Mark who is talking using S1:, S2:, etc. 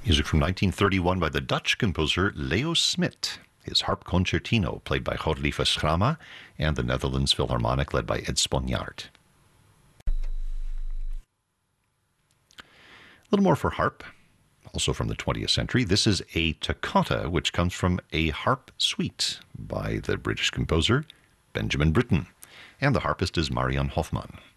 S1: Music from 1931 by the Dutch composer Leo Smit. His harp concertino, played by Godlieve Schrama, and the Netherlands Philharmonic, led by Ed Sponjaard. A little more for harp, also from the 20th century. This is a toccata, which comes from a harp suite by the British composer Benjamin Britten. And the harpist is Marian Hoffman.